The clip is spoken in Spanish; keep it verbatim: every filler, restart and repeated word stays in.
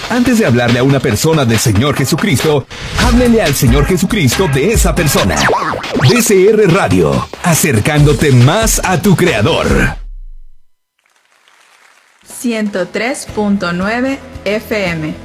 Antes de hablarle a una persona del Señor Jesucristo, háblele al Señor Jesucristo de esa persona. D C R Radio, acercándote más a tu Creador. ciento tres punto nueve F M